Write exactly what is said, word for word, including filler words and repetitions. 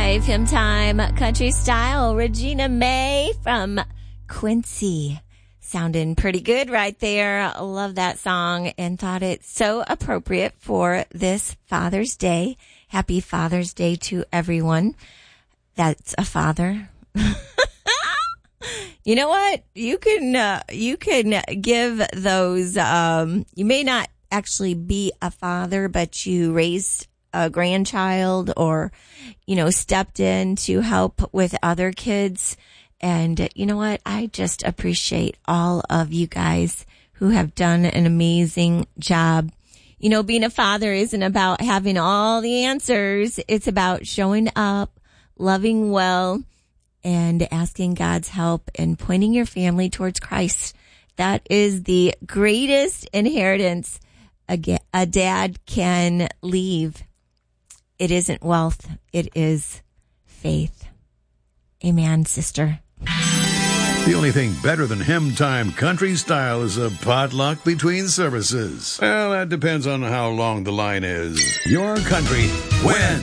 five, Hymn Time, Country Style, Regina May from Quincy. Sounding pretty good right there. I love that song and thought it so appropriate for this Father's Day. Happy Father's Day to everyone that's a father. You know what? You can, uh, you can give those, um, you may not actually be a father, but you raised a grandchild or, you know, stepped in to help with other kids. And you know what? I just appreciate all of you guys who have done an amazing job. You know, being a father isn't about having all the answers. It's about showing up, loving well, and asking God's help and pointing your family towards Christ. That is the greatest inheritance a, a dad can leave. It isn't wealth. It is faith. Amen, sister. The only thing better than Hymn Time Country Style is a potluck between services. Well, that depends on how long the line is. Your country wins.